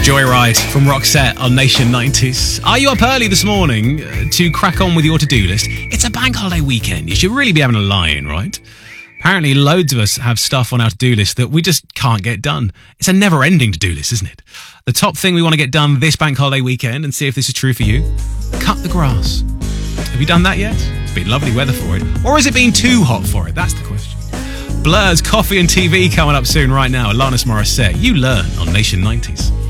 Joyride from Roxette on Nation 90s. Are you up early this morning to crack on with your to-do list? It's a bank holiday weekend. You should really be having a lie-in, right? Apparently, loads of us have stuff on our to-do list that we just can't get done. It's a never-ending to-do list, isn't it? The top thing we want to get done this bank holiday weekend, and see if this is true for you, cut the grass. Have you done that yet? It's been lovely weather for it. Or has it been too hot for it? That's the question. Blur's Coffee and TV coming up soon right now. Alanis Morissette. You learn on Nation 90s.